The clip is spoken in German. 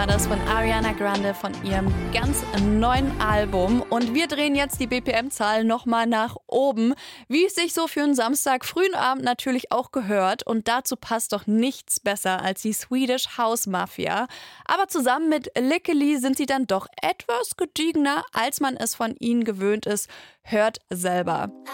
Das von Ariana Grande von ihrem ganz neuen Album. Und wir drehen jetzt die BPM-Zahl nochmal nach oben, wie es sich so für einen Samstag frühen Abend natürlich auch gehört. Und dazu passt doch nichts besser als die Swedish House Mafia. Aber zusammen mit Lickely sind sie dann doch etwas gediegener, als man es von ihnen gewöhnt ist. Hört selber.